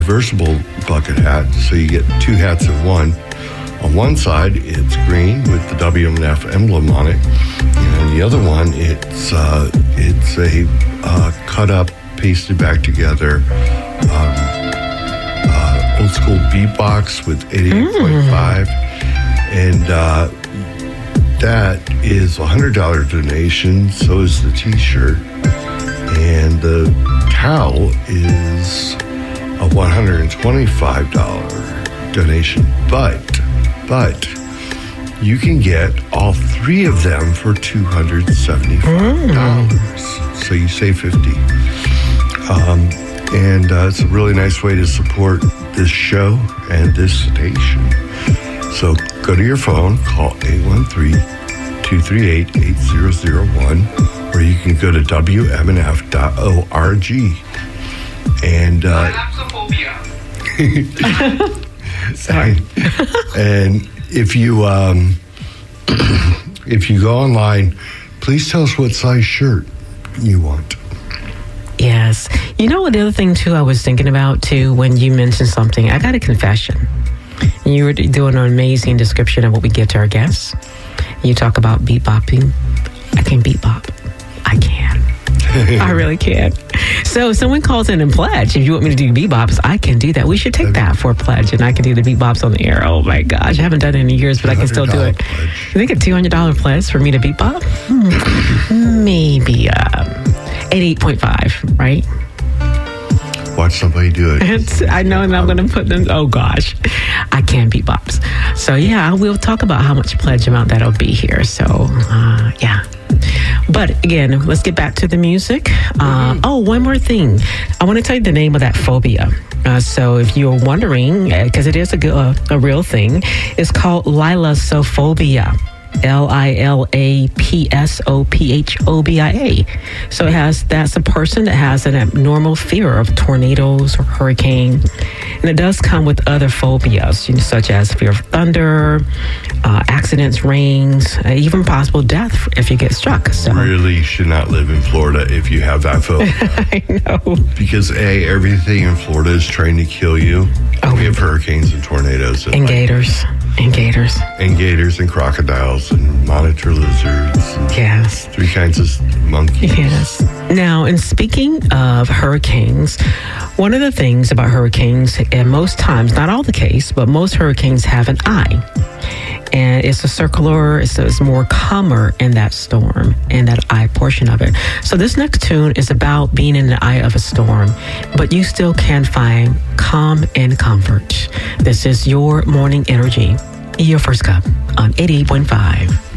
reversible bucket hat, so you get two hats in one. On one side, it's green with the WMNF emblem on it, and on the other one, it's a cut up, pasted back together, old school beatbox with 88.5, and that is a $100 donation. So is the T-shirt, and the towel is a $125 donation. But you can get all three of them for $275. So you save $50. And it's a really nice way to support this show and this station. So go to your phone, call 813-238-8001, or you can go to WMNF.org. And sorry. And if you go online, please tell us what size shirt you want. Yes. You know what, the other thing, too, I was thinking about, too, when you mentioned something, I got a confession. You were doing an amazing description of what we give to our guests. You talk about beatbopping. I can beatbop. I can. I really can. So if someone calls in and pledge, if you want me to do beatbops, I can do that. We should take that for a pledge, and I can do the beatbops on the air. Oh, my gosh. I haven't done it in years, but I can still do it. Pledge. You think a $200 pledge for me to beatbop? Maybe 88.5, right? Watch somebody do it. I know, and I'm going to put them, oh gosh, I can beatbops. So yeah, we'll talk about how much pledge amount that'll be here. So yeah. But again, let's get back to the music. Oh, one more thing. I want to tell you the name of that phobia. So if you're wondering, because it is a real thing, it's called Lilasophobia. Lilaphobia. So that's a person that has an abnormal fear of tornadoes or hurricane. And it does come with other phobias, such as fear of thunder, accidents, rains, even possible death if you get struck. So Really should not live in Florida if you have that phobia. I know. Because everything in Florida is trying to kill you. Oh. We have hurricanes and tornadoes. And gators. And gators. And gators and crocodiles and monitor lizards. And Yes. 3 kinds of monkeys. Yes. Now, and speaking of hurricanes, one of the things about hurricanes, and most times, not all the case, but most hurricanes have an eye. And it's a circular, so it's more calmer in that storm and that eye portion of it. So this next tune is about being in the eye of a storm, but you still can find calm and comfort. This is your morning energy, your first cup on 88.5.